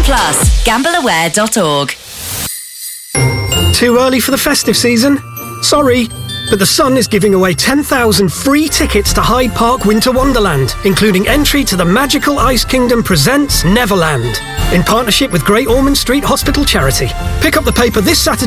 Plus, gambleaware.org. Too early for the festive season? Sorry, but The Sun is giving away 10,000 free tickets to Hyde Park Winter Wonderland, including entry to the Magical Ice Kingdom Presents Neverland, in partnership with Great Ormond Street Hospital Charity. Pick up the paper this Saturday